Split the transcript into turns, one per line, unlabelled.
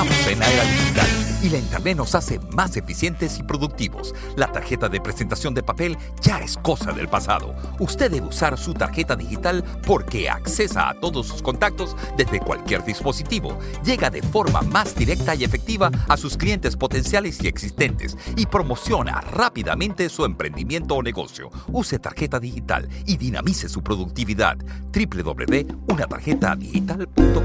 Estamos en la era digital y la Internet nos hace más eficientes y productivos. La tarjeta de presentación de papel ya es cosa del pasado. Usted debe usar su tarjeta digital porque accesa a todos sus contactos desde cualquier dispositivo. Llega de forma más directa y efectiva a sus clientes potenciales y existentes y promociona rápidamente su emprendimiento o negocio. Use tarjeta digital y dinamice su productividad. www.unatarjetadigital.com